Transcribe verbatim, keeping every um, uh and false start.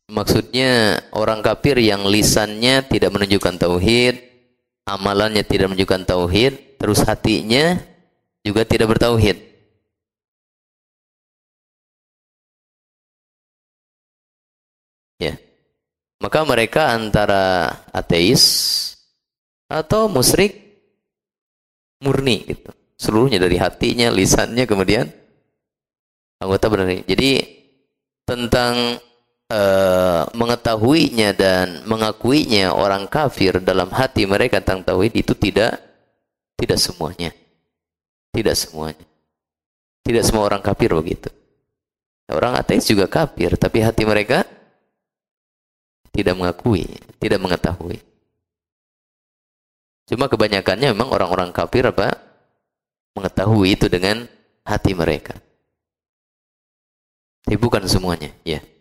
Maksudnya orang kafir yang lisannya tidak menunjukkan tauhid, amalannya tidak menunjukkan tauhid, terus hatinya juga tidak bertauhid. Ya. Maka mereka antara ateis atau musyrik murni gitu. Seluruhnya dari hatinya, lisannya, kemudian anggota benar. Jadi tentang Uh, mengetahuinya dan mengakuinya orang kafir dalam hati mereka tentang tauhid itu tidak tidak semuanya. Tidak semuanya. Tidak semua orang kafir begitu. Orang ateis juga kafir, tapi hati mereka tidak mengakui, tidak mengetahui. Cuma kebanyakannya memang orang-orang kafir apa? Mengetahui itu dengan hati mereka. Tapi bukan semuanya, ya.